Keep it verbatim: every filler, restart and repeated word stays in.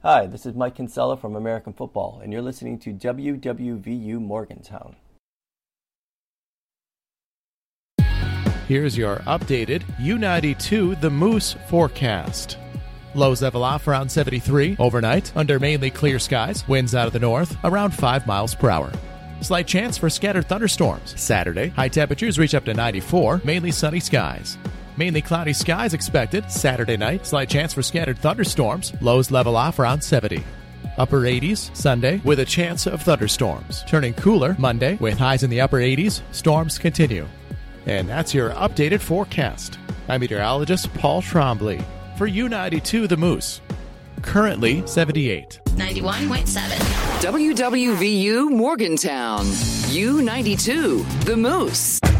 Hi, this is Mike Kinsella from American Football, and you're listening to W W V U Morgantown. Here's your updated U ninety-two The Moose forecast. Lows level off around seventy-three overnight under mainly clear skies. Winds out of the north around five miles per hour. Slight chance for scattered thunderstorms. Saturday, high temperatures reach up to ninety-four, mainly sunny skies. Mainly cloudy skies expected. Saturday night, slight chance for scattered thunderstorms. Lows level off around seventy. Upper eighties Sunday with a chance of thunderstorms. Turning cooler Monday with highs in the upper eighties. Storms continue. And that's your updated forecast. I'm meteorologist Paul Trombley for U ninety-two The Moose. Currently seventy-eight. ninety-one point seven. W W V U Morgantown. U ninety-two The Moose.